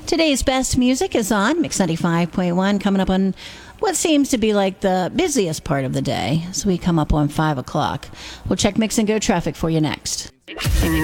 Today's best music is on Mix 95.1, coming up on what seems to be like the busiest part of the day. So we come up on 5 o'clock. We'll check Mix and Go traffic for you next.